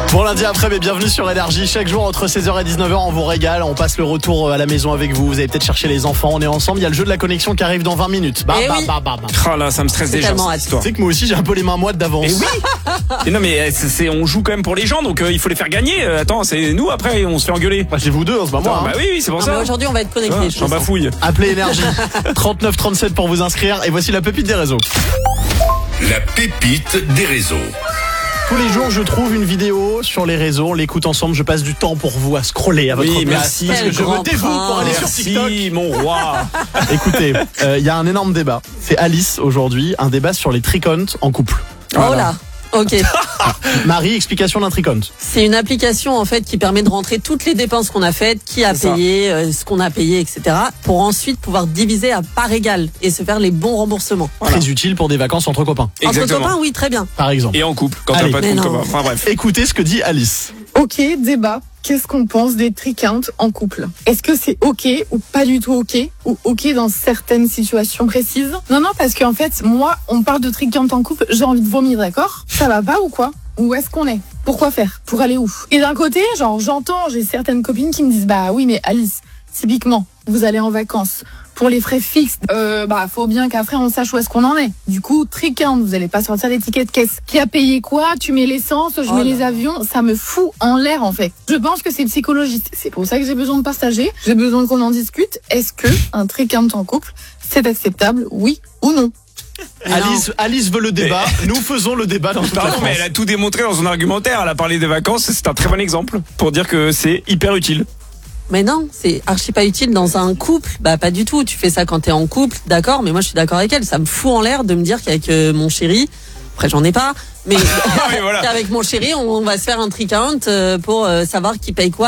Bon lundi après, mais bienvenue sur Énergie. Chaque jour entre 16h et 19h, on vous régale. On passe le retour à la maison avec vous. Vous allez peut-être chercher les enfants. On est ensemble. Il y a le jeu de la connexion qui arrive dans 20 minutes. Oh là, ça me stresse déjà cette histoire. Tu sais que moi aussi j'ai un peu les mains moites d'avance. Et oui. Et non mais on joue quand même pour les gens, donc il faut les faire gagner. Attends, c'est nous après on se fait engueuler. Bah, c'est vous deux, c'est pas moi. Bah oui, c'est pour ça. Aujourd'hui on va être connectés. J'en bafouille. Appelez Énergie 39 37 pour vous inscrire. Et voici la pépite des réseaux. La pépite des réseaux. Tous les jours, je trouve une vidéo sur les réseaux. On l'écoute ensemble. Je passe du temps pour vous à scroller à votre place. Merci. Parce que je me dévoue pour aller sur TikTok. Merci, mon roi. Écoutez, il y a un énorme débat. C'est Alice aujourd'hui, un débat sur les tricomptes en couple. Oh là. Ok. Marie, explication d'un tricompte. C'est une application en fait qui permet de rentrer toutes les dépenses qu'on a faites, qui a payé, ce qu'on a payé, etc. pour ensuite pouvoir diviser à part égale et se faire les bons remboursements. Voilà. Très utile pour des vacances entre copains. Entre copains, oui, très bien. Par exemple. Et en couple, quand Allez. t'as pas de Mais compte non. commun. Enfin bref. Écoutez ce que dit Alice. Ok, débat. Qu'est-ce qu'on pense des tricomptes en couple? Est-ce que c'est ok ou pas du tout ok? Ou ok dans certaines situations précises? Non, parce qu'en fait, moi, on parle de tricomptes en couple, j'ai envie de vomir, d'accord? Ça va pas ou quoi? Où est-ce qu'on est? Pourquoi faire? Pour aller où? Et d'un côté, j'ai certaines copines qui me disent, bah oui, mais Alice, typiquement, vous allez en vacances. Pour les frais fixes, faut bien qu'après on sache où est-ce qu'on en est. Du coup, tricompte, vous allez pas sortir les tickets de caisse. Qui a payé quoi? Tu mets l'essence, je mets les avions. Ça me fout en l'air, en fait. Je pense que c'est psychologique. C'est pour ça que j'ai besoin de partager. J'ai besoin qu'on en discute. Est-ce que un tricompte en couple, c'est acceptable? Oui ou non? Alice veut le débat. Nous faisons le débat dans toute la Pardon, France. mais elle a tout démontré dans son argumentaire. Elle a parlé des vacances. C'est un très bon exemple pour dire que c'est hyper utile. Mais non, c'est archi pas utile dans un couple. Bah pas du tout. Tu fais ça quand t'es en couple, d'accord. Mais moi je suis d'accord avec elle. Ça me fout en l'air de me dire qu'avec mon chéri, après j'en ai pas, mais voilà. qu'avec mon chéri, on va se faire un tricompte pour savoir qui paye quoi.